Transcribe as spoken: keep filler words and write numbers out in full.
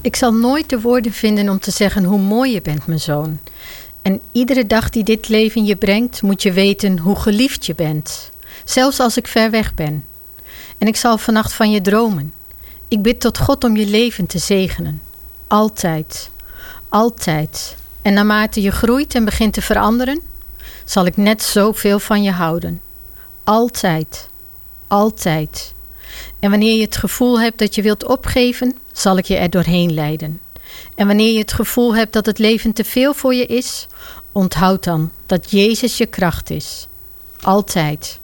Ik zal nooit de woorden vinden om te zeggen hoe mooi je bent, mijn zoon. En iedere dag die dit leven je brengt, moet je weten hoe geliefd je bent. Zelfs als ik ver weg ben. En ik zal vannacht van je dromen. Ik bid tot God om je leven te zegenen. Altijd. Altijd. En naarmate je groeit en begint te veranderen, zal ik net zoveel van je houden. Altijd. Altijd. En wanneer je het gevoel hebt dat je wilt opgeven, zal ik je er doorheen leiden. En wanneer je het gevoel hebt dat het leven te veel voor je is, onthoud dan dat Jezus je kracht is. Altijd.